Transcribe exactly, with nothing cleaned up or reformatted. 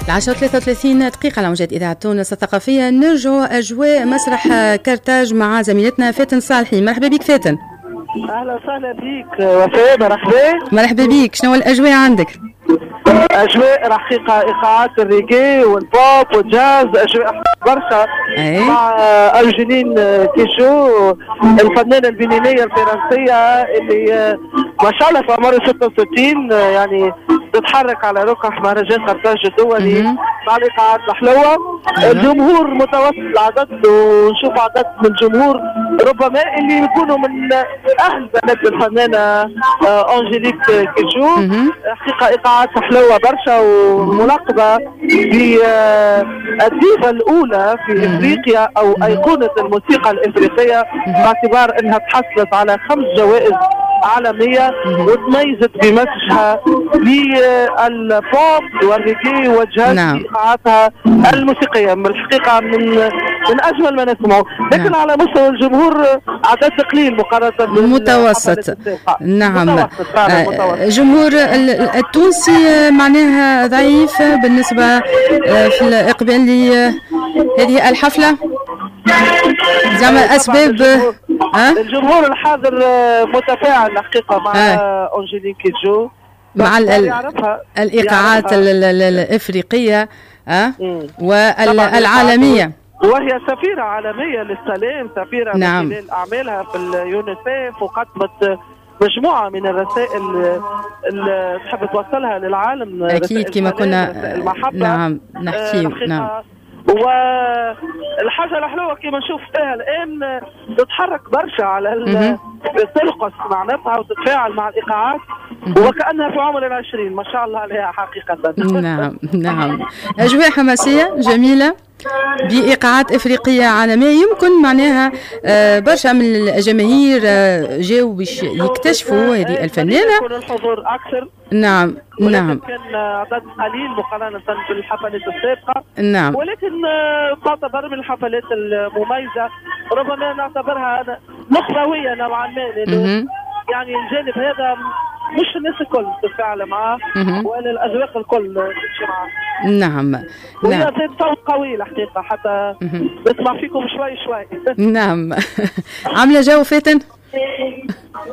العشرة وثلاثة وثلاثين دقيقة على موجات إذاعة تونس الثقافية. نرجعوا أجواء مسرح كرتاج مع زميلتنا فاتن صالحي. مرحبا بك فاتن. أهلا وسهلا بك وفاء. مرحبا مرحبا بك. شنو الأجواء عندك؟ أجواء رقيقة، إيقاعات الريجي والبوب والجاز، أجواء برشا مع أنجلين كيشو الفنانة البنينية الفرنسية اللي ما شاء الله في عمر ستة وستين يعني تتحرك على ركح مهرجان قرطاج الدولي مع الإيقاعات الحلوة. الجمهور متوسط العدد، ونشوف عدد من الجمهور ربما اللي يكونوا من أهل بلد الفنانة أنجليك كيشو. حقيقة إيقاعات حلوة برشا وملقبة بالديفا الأولى في إفريقيا أو أيقونة الموسيقى الإفريقية، باعتبار أنها تحصلت على خمس جوائز عالمية وتميزت بمسحها للبوب والريجي والجاز في إيقاعاتها الموسيقية. من الحقيقة من من أجمل ما نسمعه، لكن نعم. على مستوى الجمهور عدد قليل مقارنة متوسط. نعم متوسط آه جمهور التونسي معناها ضعيف بالنسبة في الإقبال لهذه الحفلة، زعما أسباب أه؟ الجمهور الحاضر متفاعل الحقيقة مع أه؟ أنجلين كيشو مع الإيقاعات الإفريقية أه؟ والعالمية، وهي سفيرة عالمية للسلام، سفيرة نعم. من خلال أعمالها في اليونيسيف، وقدمت مجموعة من الرسائل اللي تحب توصلها للعالم. أكيد كما كنا نعم نحكي آه نعم. والحاجة الحلوة كما نشوف فيها الآن تتحرك برشا على ترقص معناتها وتتفاعل مع الإيقاعات وكأنها في عمر العشرين، ما شاء الله عليها حقيقة. نعم نعم أجواء حماسية جميلة بإيقاعات إفريقية عالمية. يمكن معناها برشا من الجماهير جاوا باش يكتشفوا هذه الفنانة، يكون الحضور أكثر. نعم نعم كان عدد قليل مقارنة بالحفلات السابقة، نعم، ولكن تعتبر من الحفلات المميزة، ربما نعتبرها نخبوية نوعا ما، لأنه يعني الجانب هذا مش الناس الكل تتفاعل معاه ولا الأذواق الكل تمشي معاه. نعم وهي نعم. زي صوت قوي الحقيقة، حتى نسمع فيكم شوي شوي. نعم. عاملة جو فاتن؟